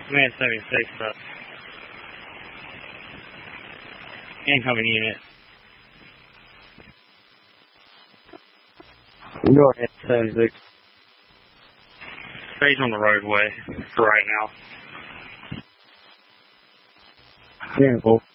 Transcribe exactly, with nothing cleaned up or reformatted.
Man seventy-six up. Incoming unit. Go ahead, seventy-six. Stays on the roadway for right now. Beautiful.